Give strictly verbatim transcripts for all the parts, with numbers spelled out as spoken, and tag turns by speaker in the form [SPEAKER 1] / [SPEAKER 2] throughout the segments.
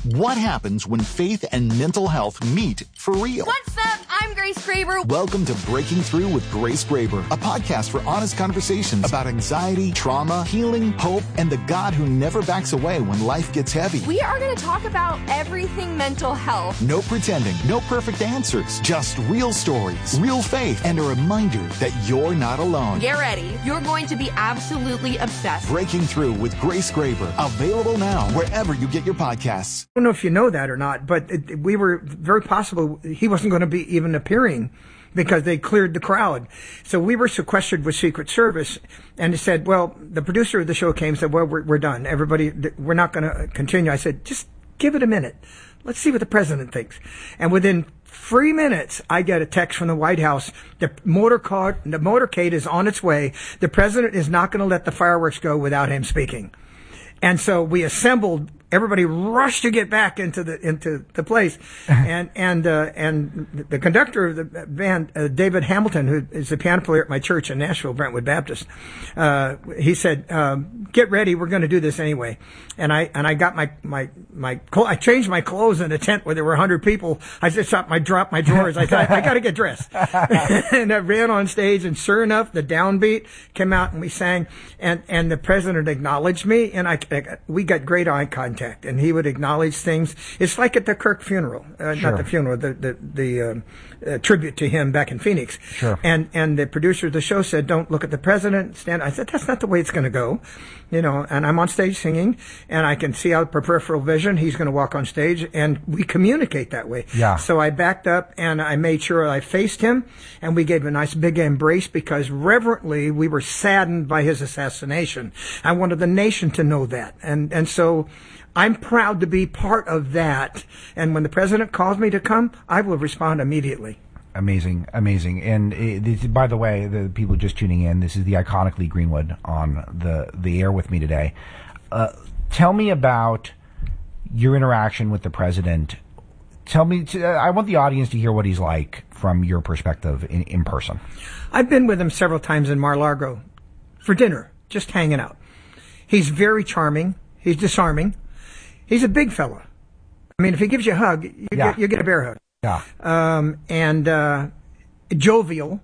[SPEAKER 1] What happens when faith and mental health meet for real?
[SPEAKER 2] What's up? I'm Grace Graber.
[SPEAKER 1] Welcome to Breaking Through with Grace Graber, a podcast for honest conversations about anxiety, trauma, healing, hope, and the God who never backs away when life gets heavy.
[SPEAKER 2] We are going to talk about everything mental health.
[SPEAKER 1] No pretending, no perfect answers, just real stories, real faith, and a reminder that you're not alone.
[SPEAKER 2] Get ready. You're going to be absolutely obsessed.
[SPEAKER 1] Breaking Through with Grace Graber, available now wherever you get your podcasts.
[SPEAKER 3] I don't know if you know that or not, but it, we were very possible he wasn't going to be even appearing because they cleared the crowd. So we were sequestered with Secret Service, and they said, well, the producer of the show came and said, well, we're, we're done. Everybody, we're not going to continue. I said, just give it a minute. Let's see what the president thinks. And within three minutes, I get a text from the White House. The motor car, the motorcade is on its way. The president is not going to let the fireworks go without him speaking. And so we assembled. Everybody rushed to get back into the into the place, and and uh, and the conductor of the band, uh, David Hamilton, who is a piano player at my church in Nashville, Brentwood Baptist, uh, he said, um, "Get ready, we're going to do this anyway." And I and I got my my my I changed my clothes in a tent where there were a hundred people. I just stopped, I dropped my drawers. I said, I, I got to get dressed, and I ran on stage. And sure enough, the downbeat came out, and we sang, and and the president acknowledged me, and I, I we got great eye contact. And he would acknowledge things. It's like at the Kirk funeral, uh,
[SPEAKER 4] sure.
[SPEAKER 3] not the funeral, the the, the um, uh, tribute to him back in Phoenix.
[SPEAKER 4] Sure.
[SPEAKER 3] And and the producer of the show said, "Don't look at the president. Stand." I said, "That's not the way it's going to go," you know. And I'm on stage singing, and I can see out per peripheral vision he's going to walk on stage, and we communicate that way.
[SPEAKER 4] Yeah.
[SPEAKER 3] So I backed up and I made sure I faced him, and we gave a nice big embrace because reverently we were saddened by his assassination. I wanted the nation to know that, and and so. I'm proud to be part of that. And when the president calls me to come, I will respond immediately.
[SPEAKER 4] Amazing, amazing. And uh, this, by the way, the people just tuning in, this is the iconic Lee Greenwood on the, the air with me today. Uh, tell me about your interaction with the president. Tell me, uh, I want the audience to hear what he's like from your perspective in, in person.
[SPEAKER 3] I've been with him several times in Mar-a-Lago for dinner, just hanging out. He's very charming. He's disarming. He's a big fella. I mean, if he gives you a hug, you,
[SPEAKER 4] yeah.
[SPEAKER 3] get, you get a bear hug.
[SPEAKER 4] Yeah.
[SPEAKER 3] Um, and uh, jovial,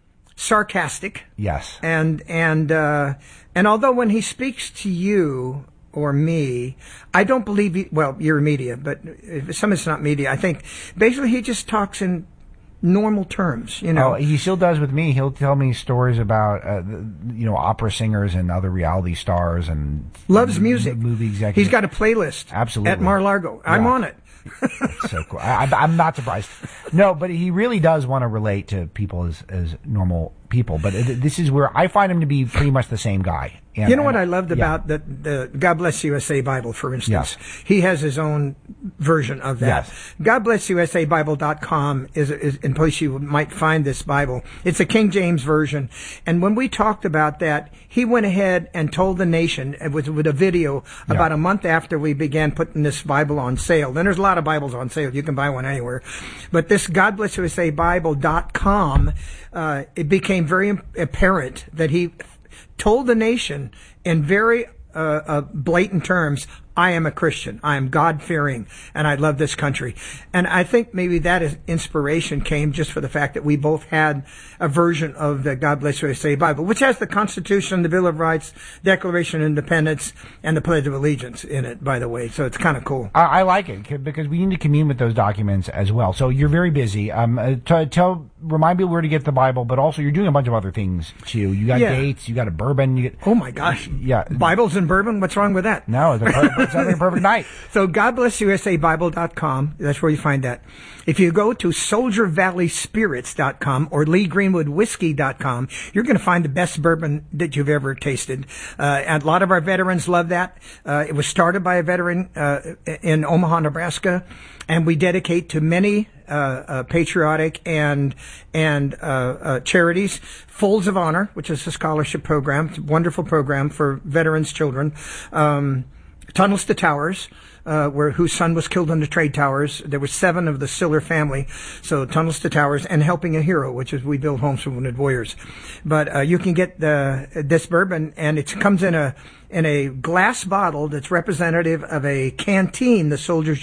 [SPEAKER 3] sarcastic.
[SPEAKER 4] Yes.
[SPEAKER 3] And and uh, and although when he speaks to you or me, I don't believe he, well, you're media, but if some it's not media, I think basically he just talks in normal terms, you know.
[SPEAKER 4] Oh, he still does with me. He'll tell me stories about, uh, you know, opera singers and other reality stars and
[SPEAKER 3] loves music.
[SPEAKER 4] Movie executives.
[SPEAKER 3] He's got a playlist.
[SPEAKER 4] Absolutely.
[SPEAKER 3] At Mar-a-Lago. I'm
[SPEAKER 4] yeah.
[SPEAKER 3] on it.
[SPEAKER 4] So cool. I, I'm not surprised. No, but he really does want to relate to people as, as normal people. But this is where I find him to be pretty much the same guy. And,
[SPEAKER 3] you know what
[SPEAKER 4] and,
[SPEAKER 3] I loved
[SPEAKER 4] yeah.
[SPEAKER 3] about the, the God Bless U S A Bible, for instance?
[SPEAKER 4] Yes.
[SPEAKER 3] He has his own version of that.
[SPEAKER 4] Yes.
[SPEAKER 3] God Bless U S A Bible dot com is, is in place you might find this Bible. It's a King James version. And when we talked about that, he went ahead and told the nation, it was with a video,
[SPEAKER 4] yeah.
[SPEAKER 3] about a month after we began putting this Bible on sale. Then there's a lot of Bibles on sale. You can buy one anywhere. But this God Bless U S A Bible dot com, uh, it became very apparent that he told the nation in very uh, uh, blatant terms, I am a Christian. I am God-fearing, and I love this country. And I think maybe that is inspiration came just for the fact that we both had a version of the God Bless U S A Bible, which has the Constitution, the Bill of Rights, Declaration of Independence, and the Pledge of Allegiance in it, by the way. So it's kind of cool.
[SPEAKER 4] I, I like it because we need to commune with those documents as well. So you're very busy. Um, uh, t- tell, remind me where to get the Bible, but also you're doing a bunch of other things too. You got
[SPEAKER 3] Yeah.
[SPEAKER 4] dates, you got a bourbon. You get,
[SPEAKER 3] Oh my gosh.
[SPEAKER 4] yeah.
[SPEAKER 3] Bibles and bourbon? What's wrong with that?
[SPEAKER 4] No, it's a perfect, it's having a perfect night.
[SPEAKER 3] So God Bless U S A Bible dot com, that's where you find that. If you go to Soldier Valley Spirits dot com or Lee Greenwood Whiskey dot com, you're going to find the best bourbon that you've ever tasted. Uh, and a lot of our veterans love that. Uh, it was started by a veteran uh, in Omaha, Nebraska, and we dedicate to many uh, uh, patriotic and and uh, uh, charities. Folds of Honor, which is a scholarship program, it's a wonderful program for veterans' children. Um, Tunnels to Towers, uh, where whose son was killed in the trade towers. There were seven of the Siller family. So Tunnels to Towers and Helping a Hero, which is we build homes for wounded warriors. But uh, you can get the this bourbon, and it comes in a in a glass bottle that's representative of a canteen the soldiers